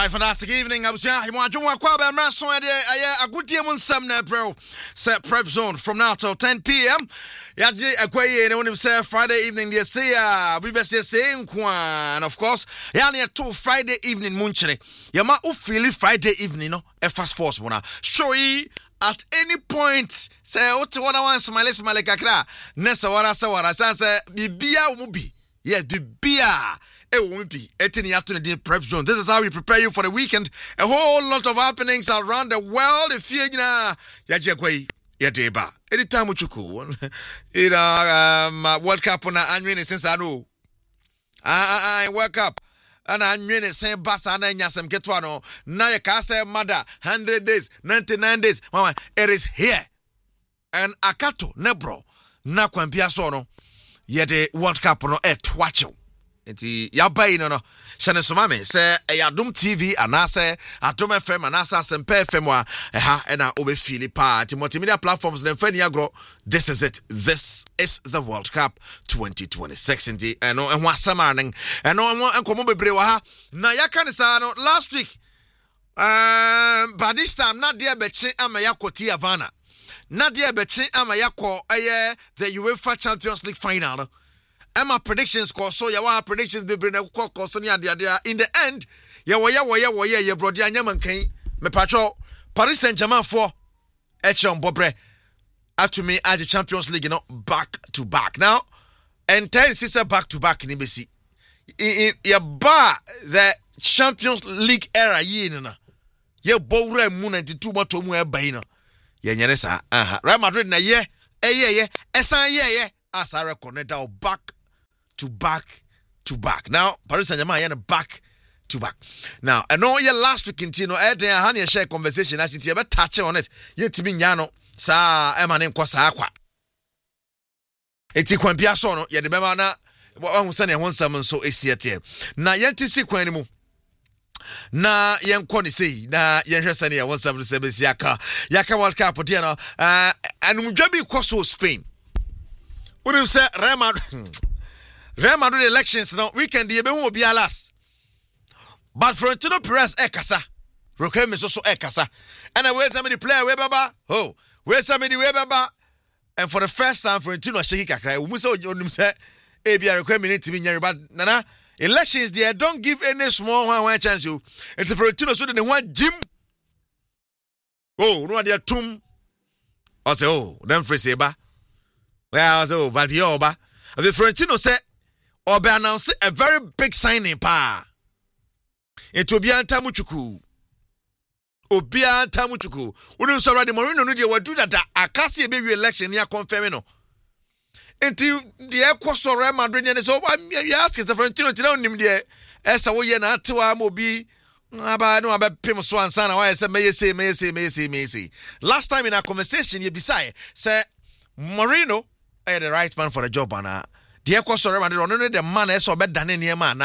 Right, fantastic evening. I was here. You want to a good day on some bro. Set prep zone from now till 10 p.m. Yaji Akwaye and when say Friday evening, they say we best say and of course, yani 2 Friday evening munchine. Yama ufili Friday evening, no, F sports mona. Show ye at any point say what I want smile kakra. Nessa wara say bibia umubi. Yes, bibia. The prep zone. This is how we prepare you for the weekend. A whole lot of happenings around the world. If you anytime you cool, World Cup on a since I know. I World Cup and I'm in the same bus and I some get one. Now you can say mother 100 days, 99 days. Mama, it is here. And Akato Nebro na kwambia sono. Yet the World Cup no watch you. Enti yabai no sene somame se Adom TV anase Adom FM anase Asempa FM wa na obefili pa ti multimedia platforms na fani agro. This is it. This is the World Cup 2026 enti eno enho asamanen eno enkomo bebre wa ha na yaka ne sa no last week but this time na dia bechi ama yakoti Havana na dia bechi ama yakọ the UEFA Champions League final. Emma predictions cause so yawa predictions be bring cause so in the end ya brother anyaman kan me patcho Paris Saint-Germain for Echon Bobre atumi at the Champions League back to back now and 10 sister back to back in BC in the Champions League era na ye bowre mu 92 moto mu e ban no ye nyere sa Real Madrid na ye esan ye as I reconnect back to back. Now, Paris Saint-Germain are back to back. Now, I know your last week continue. I had a share conversation. I think you better touch on it. Yet to be nyano sa emanen kwasa akwa. Eti kwampia so no. Yet the bema na wa husane won sam so esiete. Na yenti si kwan mu. Na yenkɔ ne sei na yenhwɛ sane ya won sam se besi yaka World Cup dia no. Anumdwa bi kɔ so Spain. Unim say Real Madrid elections now weekend ye be hu obi alas. But Florentino Perez kasa. Roque Mesoso kasa. And I wait some the player we baba. Oh, wait some the we baba. And for the first time Florentino shake kakra. We say onim say e bia Roque me need to be nyare but nana elections there don't give any small one chance you. It's Florentino so the one gym. Oh, no dia tum. I say oh, them freeze ba. Well, so Valdioba. The Florentino said, Obe announced a very big signing pa. It will be Antamuchuku. Obia Tamuchuku. Wouldn't so the Moreno no will do that. Akasi baby election near confirming. Until the air course of Real Madrid and so you ask the Florentino to know him there. As a way not to Amobi. About Pim Swan Sana. Why I said, may say. Last time in our conversation, you beside, say Moreno. The right man for the job, and the cost of the man is so better than any man.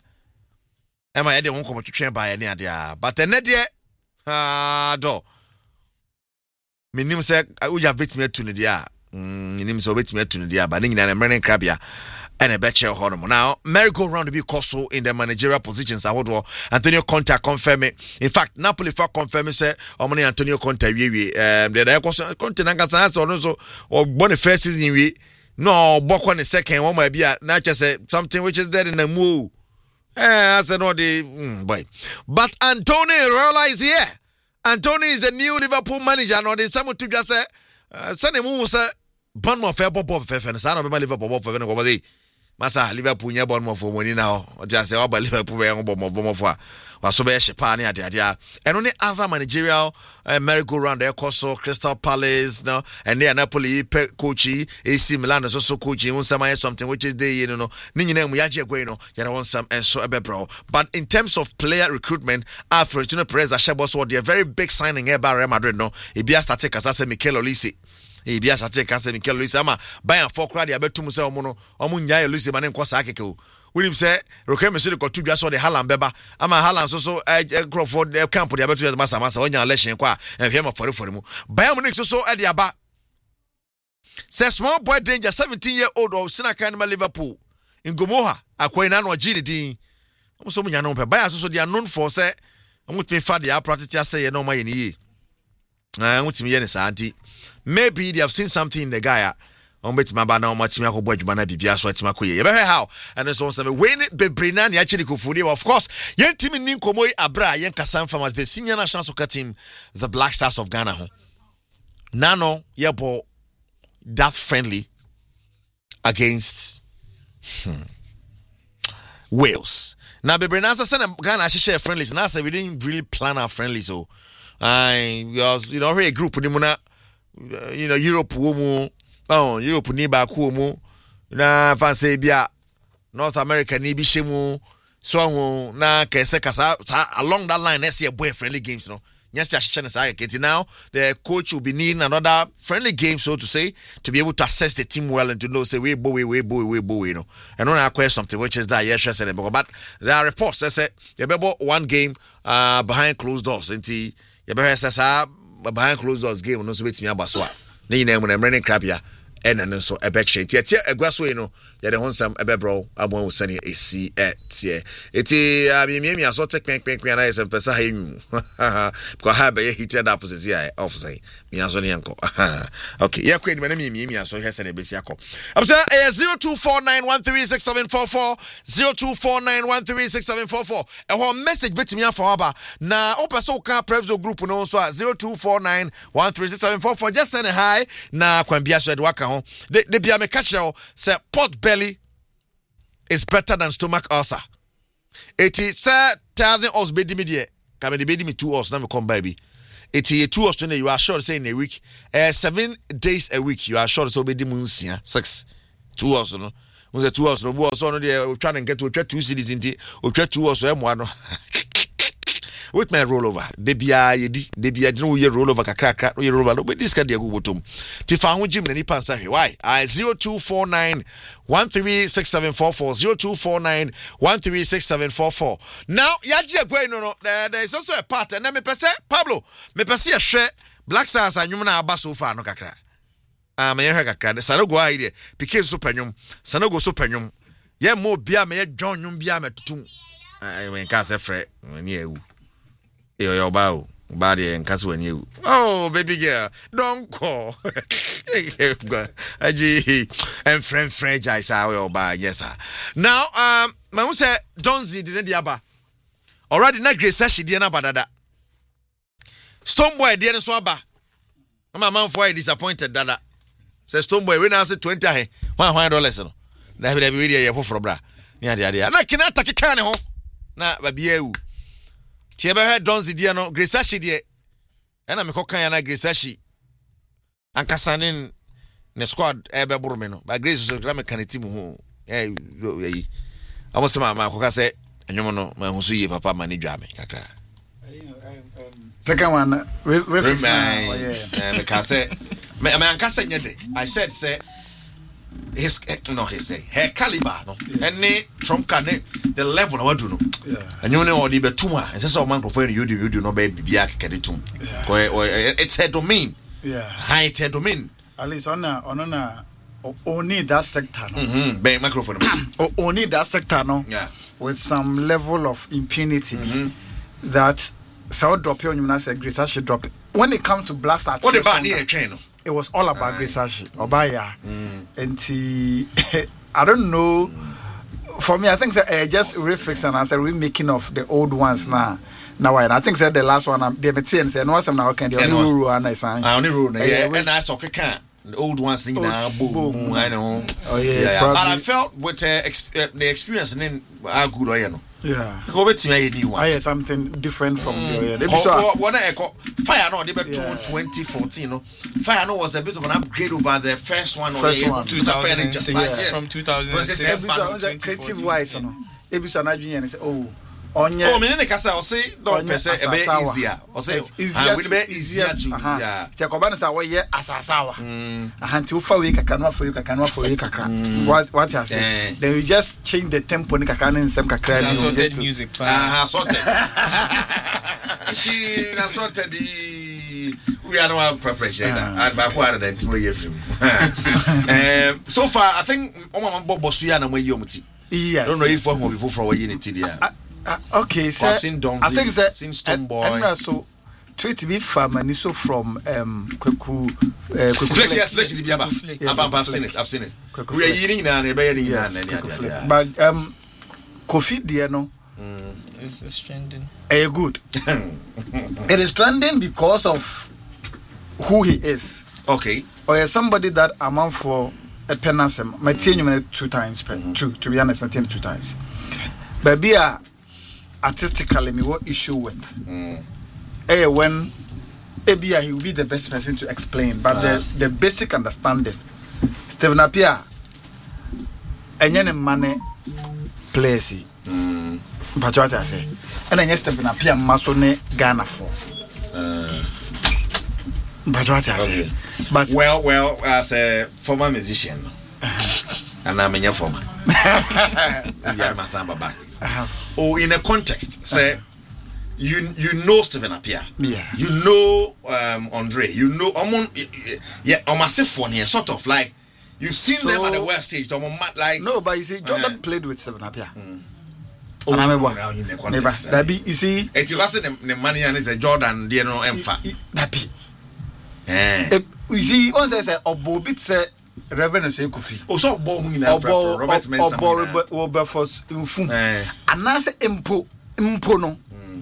Am I the one come to train by any idea? But the net yet, do. Minim said, I would have bit me to the Minim so bit me to the but in an American crabia and a betcha hormone. Now, merry-go-round to be cost in the managerial positions. I would Antonio Conte confirm it. In fact, Napoli for confirm say, Omani Antonio Conte, the Conte Nangas or Boniface season we no book on the second one might be not just something which is dead in the move. I said, no, the boy. But Antonio realized here. Antonio is the new Liverpool manager, and the someone to just say, Sunday Moon say, Bournemouth fair Bob and son of Liverpool for over the Massa Liverpool near Bournemouth for money now, just say, about Liverpool and Bournemouth or so be Shepani at the idea. And only other managerial merry-go-round there, Coso, Crystal Palace, no, and near Napoli, Coachy, AC Milan is also coaching, something which is the, Nina Muyaji Gueno, you want some and so bro. But in terms of player recruitment, after Florentino Perez, Ashebos, they are very big signing here by Real Madrid, no, Ibia Static as I say, Mikel Olise. Ibia Static as I say, Mikel Olise, ama, buy a 4 crowd, I bet to Musa Mono, Omunya, Olise, Manen Kwasakiko. William say, Roque Messi got 2 years on the Haaland Beba. Ama Haaland so Crawford camp for the Abetu Massa on your election qua and him for him. Bayern Munich so at the Aba. Say small boy danger 17-year-old of Sinakan Liverpool in Gomoha, Aquainano GD. So many known Bayern so they are known for say I'm with me for the apparatus say no my ye. I'm with me anti. Maybe they have seen something in the guy. On bet my banner much me go bana bibia so atima koye. You better how and so some when bebrina na actually kufudi of course. Yen team nin komoy abra yen kasan from the senior national soccer team the Black Stars of Ghana ho. Nano yebo that friendly against Wales. Now bebrina say Ghana share friendlies. Now say we didn't really plan our friendlies so you know a group Europe womu Europe ni ba ku mu na fancy bia North America ni bi shemu so hu na kese kasa along that line next year boy friendly games no yes now the coach will be needing another friendly game so to say to be able to assess the team well and to know say we boy you know and when I question something which is that yes but there are reports that say you be one game behind closed doors nti you be say behind closed doors game no so betimi aba so a na yina mu na mrene krabia ena so ebeche tie egwaso yi no ye de honsam ebebro abon wo sane esi tie eti mi aso tek kwen na yesem pesa ha yu because ha be heated up say ya off say mi aso ne yanko okay ye kwedi me na mi aso he sane besi akọ am say 0249136744 0249136744 e ho message betimi afọ aba na o person ka prevzo group no so 0249136744 just send hi na kwambia so de waka the bia me catch you say pot belly is better than stomach ulcer. It is 1,000 us bedi me there. Come the bedi me 2 us na me come baby. It is 2 us you are sure say in a week 7 days a week you are sure so bedi mu nsia 6 2 us no. We say 2 us no bo so no there we try and get to 2 cities inti we try 2 us e mo ano. With my rollover, debia no ye rollover kakra no ye rollover no but this can dey go bottom. Tifa ho gym na ni pansa hwe why? 0249136744 0249136744. Now yaje agwai no there is also a part and me pese Pablo me pese ye hwe Black Stars anwum na aba so far no kakra. Me ye hwe kakra de Sanogo ai de pique so panwum Sanogo so panwum ye mo bia me ye dwon nwum bia me tutum. When ka se frɛ ni ewu yo bao body and kaswani. Oh baby girl don't call aji and friend franchise our ba yes sir. Now my say Donzi didn't diaba already na grace she dey na badada Stonebwoy dey so aba my man for disappointed dada say Stonebwoy we na say $20 $100 no na be we dey for bra ni ade na kina takika ne ho na babia ewu tie be he Donzi dia no Grace Ashi die na me kokan ya na Grace Ashi ankasanin ne squad ebe buru no ba Grace so gram kaneti mu ho yi amos ma koka se enyomo no ma hu so yi papa ma ne dwa me kakra second one reference me ka se me ankasa nyede I said say his her caliber no any Trump can the level I want to know and you know the betuma and just so man prefer you do no be bia kedetum it's a domain high tech domain at least on only that sector no be microphone only that sector no with some level of impunity that so drop you na say Grace Ashi drop when it comes to Black Stars what about near train no it was all about Grace Ashi Obaya and I don't know for me I think just refix and I said remaking of the old ones now I think said the last one they met and said no some now can the only rule and I sign only rule and I saw can the old ones now boom I know but I felt with the experience and then how good I know go bet me new one. I hear something different from your one Fire no they be 2014 no Fire no was a bit of an upgrade over the first one from 2006 creative wise no ebiso na dwen and say onye me ne kasa o say don't pese e be easier o say we be easier to te ko ba na say wo ye asasawa ahanti wo fa we kakra no fa we kakra what you say then you just change the tempo ni kakra na nsem kakra ni so dead music sorted na sorted we are no preparation and back one that 2 years film so far I think o mama bobo suya na mo yi omuti yes I don't know if one more before for unity there Okay, so I've seen Donzi, I think that I've seen Stone Boy. And also, tweet me farmer so from Kweku. I've seen it. We are eating now, and but Kofi Diano. It's trending. Good. It is trending because of who he is. Okay. Or somebody that amount for a penance. My team 2 times. Two, to be honest, my team 2 times. But be artistically, me what issue with. When Ebia he will be the best person to explain. But the basic understanding, Stephen Appiah, any money place. But what I say, and then Stephen Appiah masone Ghana for. But what I say, but well, as a former musician, and I'm a young former. Oh, in a context, say you know Stephen Appiah, you know Andre, you know on massive phone here, sort of like you've seen them at the World Stage, like no, but you see, Jordan played with Stephen Appiah. Oh, and I now remember, that be you see, it's you ask the money and it's a Jordan, you know, that you see, once I say Obobit say Reverend say Kofi. Oh, so Robert Mensah. Wilberforce Infum. And now say Impo no.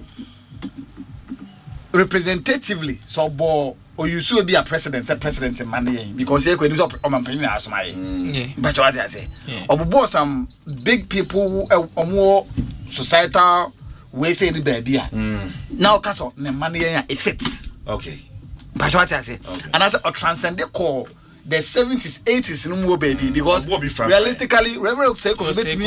Representatively, so or you should be a president in money because he could do opinion as my. But what I say, Obo some big people more societal way say the baby. Now, Castle, the money it fits. Okay. But what I say, and as a transcendent call, the 70s, 80s, no more baby because realistically, Reverend say